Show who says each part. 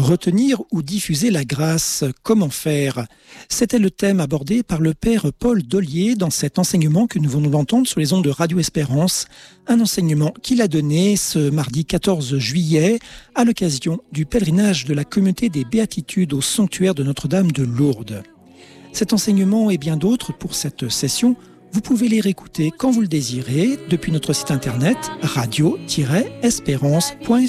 Speaker 1: Retenir ou diffuser la grâce, comment faire ? C'était le thème abordé par le père Paul Dollier dans cet enseignement que nous venons d'entendre sur les ondes de Radio Espérance, un enseignement qu'il a donné ce mardi 14 juillet à l'occasion du pèlerinage de la communauté des Béatitudes au sanctuaire de Notre-Dame de Lourdes. Cet enseignement et bien d'autres pour cette session, vous pouvez les réécouter quand vous le désirez depuis notre site internet radio-espérance.fr.